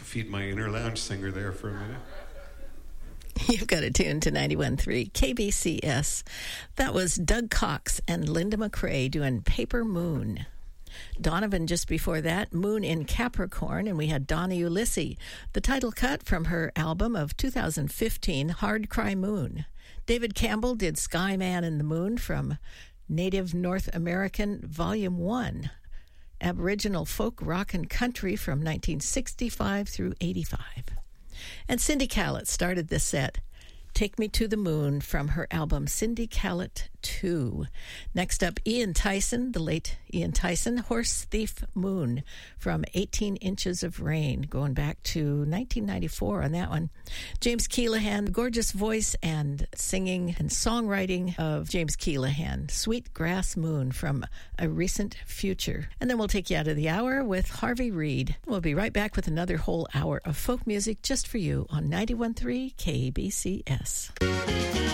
feed my inner lounge singer there for a minute. You've got it tuned to 91.3 KBCS. That was Doug Cox and Linda McRae doing Paper Moon. Donovan just before that, Moon in Capricorn, and we had Donna Ulysses, the title cut from her album of 2015, Hard Cry Moon. David Campbell did Skyman and the Moon from Native North American Volume 1, Aboriginal Folk Rock and Country from 1965 through 85. And Cindy Callett started this set, Take Me to the Moon, from her album Cindy Callett 2. Next up, Ian Tyson, the late Ian Tyson, Horse Thief Moon from 18 Inches of Rain, going back to 1994 on that one. James Keelaghan, gorgeous voice and singing and songwriting of James Keelaghan, Sweet Grass Moon from A Recent Future. And then we'll take you out of the hour with Harvey Reid. We'll be right back with another whole hour of folk music just for you on 91.3 KBCS.